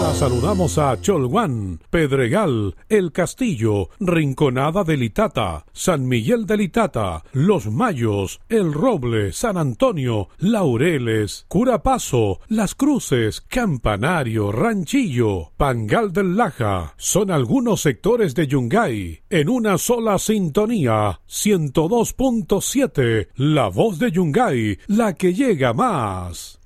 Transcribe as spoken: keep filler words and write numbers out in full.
Saludamos a Cholguán, Pedregal, El Castillo, Rinconada del Itata, San Miguel del Itata, Los Mayos, El Roble, San Antonio, Laureles, Curapazo, Las Cruces, Campanario, Ranchillo, Pangal del Laja. Son algunos sectores de Yungay en una sola sintonía. ciento dos punto siete, La Voz de Yungay, la que llega más.